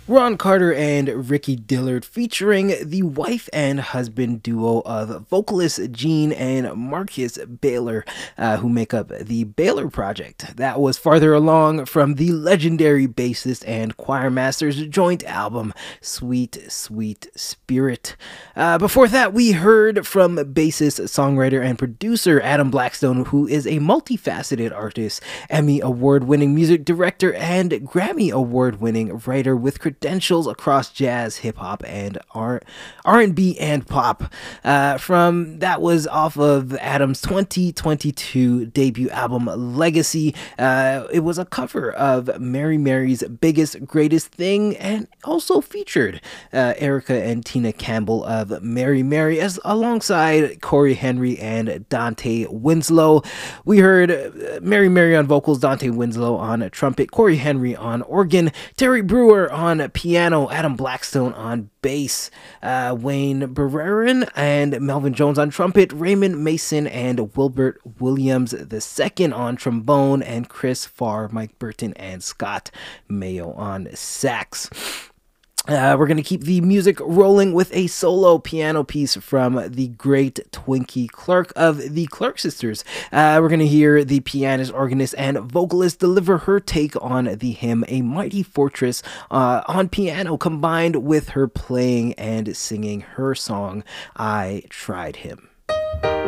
Ron Carter and Ricky Dillard featuring the wife and husband duo of vocalists Gene and Marcus Baylor, who make up the Baylor Project. That was farther along from the legendary bassist and choir master's joint album, Sweet, Sweet Spirit. Before that, we heard from bassist, songwriter, and producer Adam Blackstone, who is a multifaceted artist, Emmy Award-winning music director, and Grammy Award-winning writer with credentials across jazz, hip-hop, and R&B and pop. That was off of Adam's 2022 debut album, Legacy. It was a cover of Mary Mary's Biggest Greatest Thing, and also featured Erica and Tina Campbell of Mary Mary alongside Corey Henry and Dante Winslow. We heard Mary Mary on vocals, Dante Winslow on trumpet, Corey Henry on organ, Terry Brewer on piano, Adam Blackstone on bass, Wayne Barrerin and Melvin Jones on trumpet, Raymond Mason and Wilbert Williams II on trombone, and Chris Farr, Mike Burton, and Scott Mayo on sax. We're going to keep the music rolling with a solo piano piece from the great Twinkie Clark of the Clark Sisters. We're going to hear the pianist, organist, and vocalist deliver her take on the hymn A Mighty Fortress on piano, combined with her playing and singing her song, I Tried Him.